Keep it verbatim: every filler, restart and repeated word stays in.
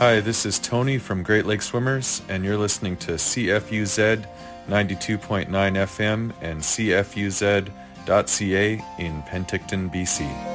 Hi, this is Tony from Great Lake Swimmers, and you're listening to C F U Z ninety-two point nine F M and C F U Z dot C A in Penticton, B C.